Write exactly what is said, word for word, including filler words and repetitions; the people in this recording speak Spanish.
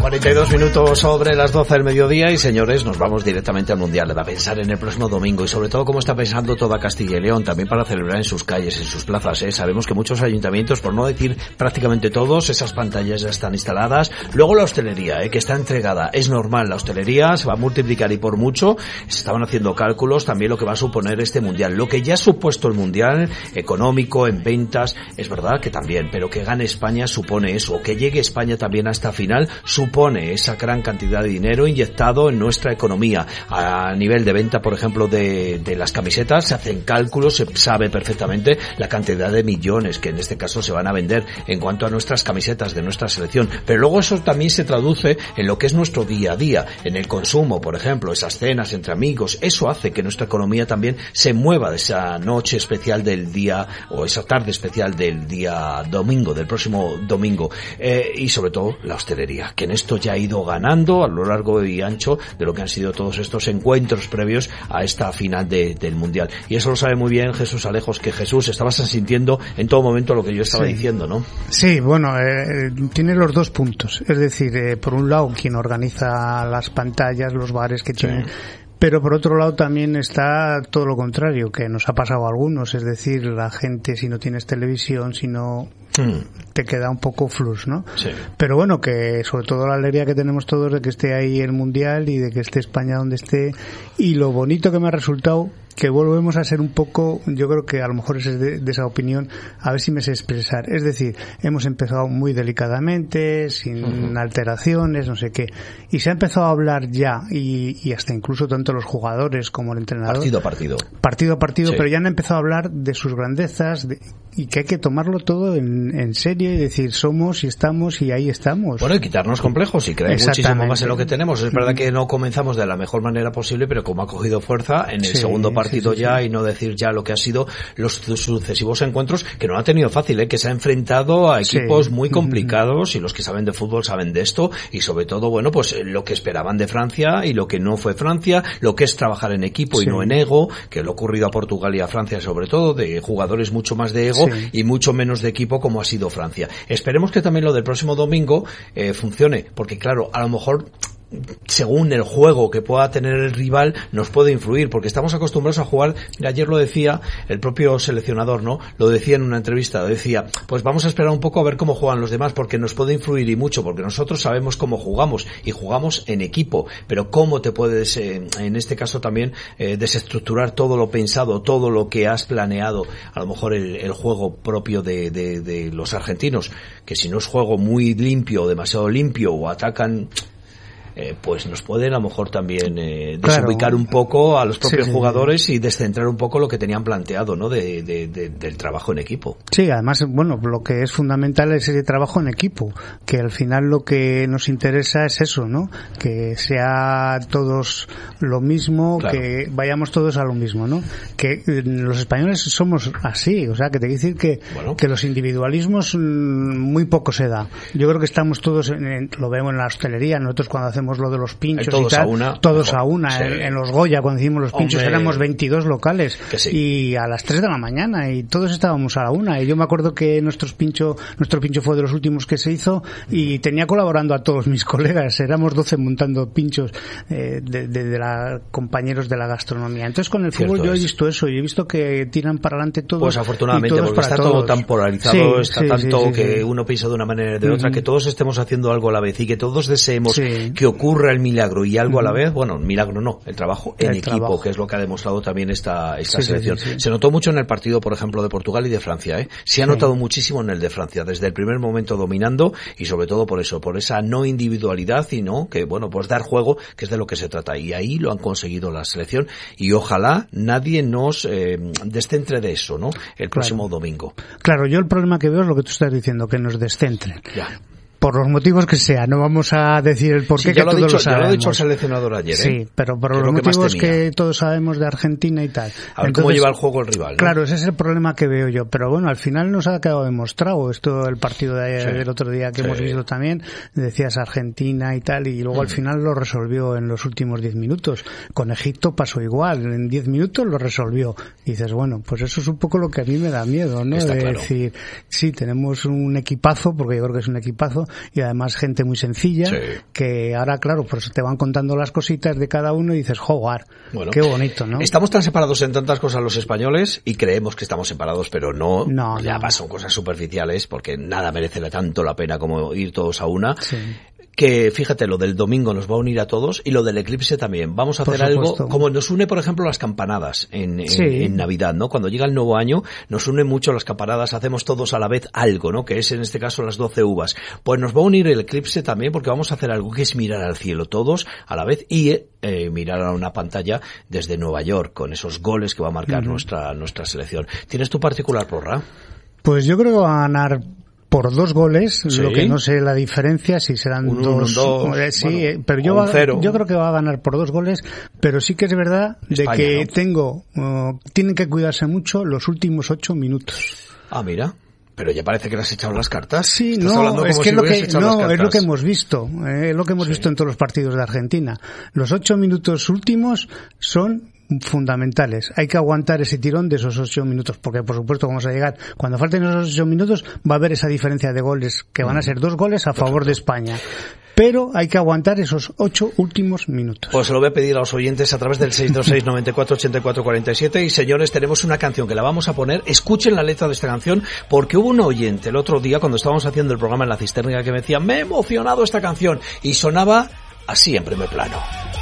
cuarenta y dos minutos sobre las doce del mediodía y, señores, nos vamos directamente al Mundial. A pensar en el próximo domingo y, sobre todo, cómo está pensando toda Castilla y León, también para celebrar en sus calles, en sus plazas. ¿eh? Sabemos que muchos ayuntamientos, por no decir prácticamente todos, esas pantallas ya están instaladas. Luego la hostelería, ¿eh? que está entregada. Es normal, la hostelería se va a multiplicar y por mucho. Se estaban haciendo cálculos también lo que va a suponer este Mundial. Lo que ya ha supuesto el Mundial, económico, en ventas, es verdad que también, pero que gane España supone eso. Que llegue España también a esta final supone esa gran cantidad de dinero inyectado en nuestra economía. A nivel de venta, por ejemplo, de, de las camisetas, se hacen cálculos, se sabe perfectamente la cantidad de millones que en este caso se van a vender en cuanto a nuestras camisetas de nuestra selección. Pero luego eso también se traduce en lo que es nuestro día a día, en el consumo, por ejemplo, esas cenas entre amigos. Eso hace que nuestra economía también se mueva de esa noche especial del día, o esa tarde especial del día domingo, del próximo domingo. Eh, y sobre todo la hostelería, que en esto ya ha ido ganando a lo largo y ancho de lo que han sido todos estos encuentros previos a esta final de, del Mundial. Y eso lo sabe muy bien Jesús Alejos, que Jesús, estabas sintiendo en todo momento lo que yo estaba sí. diciendo, ¿no? Sí, bueno, eh, tiene los dos puntos. Es decir, eh, por un lado, quien organiza las pantallas, los bares que tienen... Sí. Pero por otro lado también está todo lo contrario, que nos ha pasado a algunos, es decir, la gente, si no tienes televisión, si no mm. te queda un poco flux, ¿no? Sí. Pero bueno, que sobre todo la alegría que tenemos todos de que esté ahí el Mundial y de que esté España donde esté, y lo bonito que me ha resultado, que volvemos a ser un poco, yo creo que a lo mejor es de, de esa opinión, a ver si me sé expresar. Es decir, hemos empezado muy delicadamente, sin uh-huh. alteraciones, no sé qué, y se ha empezado a hablar ya, y, y hasta incluso tanto los jugadores como el entrenador. Partido a partido. Partido a partido, sí. pero ya han empezado a hablar de sus grandezas, de, y que hay que tomarlo todo en, en serio y decir, somos y estamos y ahí estamos. Bueno, y quitarnos complejos y creer muchísimo más en lo que tenemos. Es verdad que no comenzamos de la mejor manera posible, pero como ha cogido fuerza en el sí, segundo partido, partido sí, sí, ya sí. y no decir ya lo que ha sido los sucesivos encuentros, que no lo ha tenido fácil, ¿eh? que se ha enfrentado a equipos sí. muy complicados y los que saben de fútbol saben de esto, y sobre todo, bueno, pues lo que esperaban de Francia y lo que no fue Francia, lo que es trabajar en equipo sí. y no en ego, que lo ha ocurrido a Portugal y a Francia sobre todo, de jugadores mucho más de ego sí. y mucho menos de equipo como ha sido Francia. Esperemos que también lo del próximo domingo eh, funcione, porque claro, a lo mejor según el juego que pueda tener el rival nos puede influir, porque estamos acostumbrados a jugar. Mira, ayer lo decía el propio seleccionador, ¿no? Lo decía en una entrevista, decía, pues vamos a esperar un poco a ver cómo juegan los demás, porque nos puede influir y mucho, porque nosotros sabemos cómo jugamos y jugamos en equipo, pero cómo te puedes, eh, en este caso también, eh, desestructurar todo lo pensado, todo lo que has planeado, a lo mejor el, el juego propio de, de, de los argentinos, que si no es juego muy limpio, demasiado limpio, o atacan... Eh, pues nos pueden a lo mejor también eh, desubicar claro. un poco a los propios sí, sí, jugadores sí. y descentrar un poco lo que tenían planteado, ¿no? De, de, de, del trabajo en equipo. Sí, además, bueno, lo que es fundamental es ese trabajo en equipo, que al final lo que nos interesa es eso, ¿no? Que sea todos lo mismo, claro. que vayamos todos a lo mismo, ¿no? Que los españoles somos así, o sea, que te quiero decir que, bueno. que los individualismos muy poco se da. Yo creo que estamos todos, en, en, lo vemos en la hostelería, nosotros cuando hacemos lo de los pinchos todos y tal, a una, todos mejor. a una, sí. en, en los Goya cuando hicimos los pinchos Hombre, éramos veintidós locales sí. y a las tres de la mañana y todos estábamos a la una, y yo me acuerdo que nuestros pincho, nuestro pincho fue de los últimos que se hizo y tenía colaborando a todos mis colegas, éramos doce montando pinchos eh, de, de, de la, compañeros de la gastronomía. Entonces con el Cierto fútbol yo es. he visto eso, y he visto que tiran para adelante todos. Pues afortunadamente, todos porque está todos. todo tan polarizado, sí, está sí, tanto sí, sí, que sí. uno piensa de una manera y de otra, mm. que todos estemos haciendo algo a la vez y que todos deseemos sí. que ocurra el milagro y algo a la vez, bueno, milagro no, el trabajo en el equipo, trabajo. que es lo que ha demostrado también esta, esta sí, selección. Sí, sí, sí. Se notó mucho en el partido, por ejemplo, de Portugal y de Francia, ¿eh? Se ha sí. notado muchísimo en el de Francia, desde el primer momento dominando, y sobre todo por eso, por esa no individualidad, y no, que bueno, pues dar juego, que es de lo que se trata, y ahí lo han conseguido la selección, y ojalá nadie nos eh, descentre de eso, ¿no? El próximo claro. domingo. Claro, yo el problema que veo es lo que tú estás diciendo, que nos descentren. Ya. Por los motivos que sea, no vamos a decir el porqué, sí, ya que lo todos dicho, lo sabemos. Ya lo ha dicho el seleccionador ayer, ¿eh? Sí, pero por los motivos que, que todos sabemos de Argentina y tal. A ver Entonces, cómo lleva el juego el rival, ¿no? Claro, ese es el problema que veo yo. Pero bueno, al final nos ha quedado demostrado esto, el partido de ayer, sí. del otro día que sí. hemos visto también, decías Argentina y tal, y luego mm. al final lo resolvió en los últimos diez minutos. Con Egipto pasó igual, en diez minutos lo resolvió. Y dices, bueno, pues eso es un poco lo que a mí me da miedo, ¿no? Está de claro. decir, sí, tenemos un equipazo, porque yo creo que es un equipazo, y además gente muy sencilla, sí. que ahora, claro, pues te van contando las cositas de cada uno y dices, joder, bueno, qué bonito, ¿no? Estamos tan separados en tantas cosas los españoles y creemos que estamos separados, pero no, no ya no. son cosas superficiales porque nada merece tanto la pena como ir todos a una. Sí. Que fíjate, lo del domingo nos va a unir a todos y lo del eclipse también. Vamos a hacer algo como nos une, por ejemplo, las campanadas en, en, sí. en Navidad, ¿no? Cuando llega el nuevo año, nos une mucho las campanadas, hacemos todos a la vez algo, ¿no? Que es en este caso las doce uvas. Pues nos va a unir el eclipse también porque vamos a hacer algo que es mirar al cielo todos a la vez y eh, mirar a una pantalla desde Nueva York con esos goles que va a marcar uh-huh. nuestra, nuestra selección. ¿Tienes tu particular porra? Pues yo creo que va a ganar por dos goles, ¿sí? Lo que no sé la diferencia, si serán un, dos, un, dos eh, sí, bueno, pero yo, va, yo creo que va a ganar por dos goles, pero sí que es verdad España, de que ¿no? tengo, uh, tienen que cuidarse mucho los últimos ocho minutos. Ah, mira. Pero ya parece que le has echado las cartas. Sí, Estás no, es que, si es, lo que no es lo que hemos visto, eh, es lo que hemos sí. visto en todos los partidos de Argentina. Los ocho minutos últimos son fundamentales. Hay que aguantar ese tirón de esos ocho minutos, porque por supuesto vamos a llegar, cuando falten esos ocho minutos va a haber esa diferencia de goles, que van a ser dos goles a favor de España. Pero hay que aguantar esos ocho últimos minutos. Pues se lo voy a pedir a los oyentes a través del seis dos seis, nueve cuatro, ochenta y cuatro cuarenta y siete. Y señores, tenemos una canción que la vamos a poner. Escuchen la letra de esta canción, porque hubo un oyente el otro día cuando estábamos haciendo el programa en La Cisterna que me decía, me he emocionado esta canción. Y sonaba así en primer plano.